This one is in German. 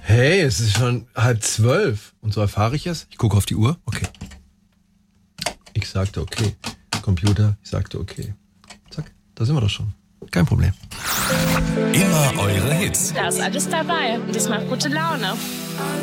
Hey, es ist schon 11:30. Und so erfahre ich es. Ich gucke auf die Uhr. Okay. Ich sagte okay. Computer, ich sagte okay. Zack, da sind wir doch schon. Kein Problem. Immer eure Hits. Da ist alles dabei und das macht gute Laune.